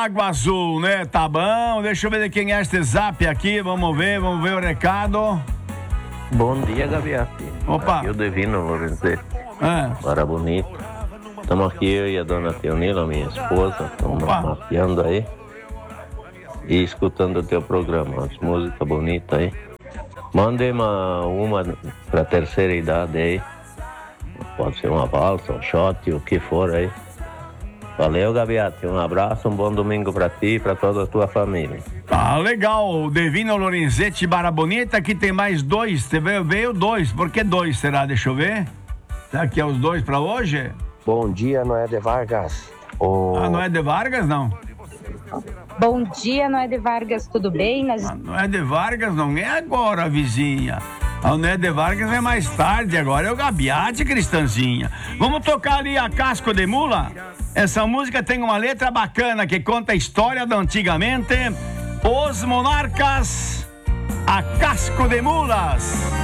Lago Azul, né? Tá bom, deixa eu ver quem é este zap aqui, vamos ver o recado. Bom dia, Gaviati. Opa. Aqui o Divino Lorenzetti. Para bonito. Estamos aqui, eu e a dona Teonila, minha esposa, estamos mapeando aí e escutando o teu programa, as músicas bonitas aí. Mande uma para terceira idade aí. Pode ser uma valsa, um shot, o que for aí. Valeu, Gaviati. Um abraço, um bom domingo pra ti e pra toda a tua família. Tá legal, o Divino Lorenzetti Barra Bonita, aqui tem mais dois. Veio dois, por que dois será? Deixa eu ver. Será que é os dois pra hoje? Bom dia, Noé de Vargas. Noé de Vargas, não? Bom dia, Noé de Vargas, tudo bem? Noé de Vargas não é agora, vizinha. A Noé de Vargas é mais tarde, agora é o Gaviati, Cristanzinha. Vamos tocar ali a Casco de Mula? Essa música tem uma letra bacana que conta a história do antigamente. Os Monarcas, a Casco de Mulas.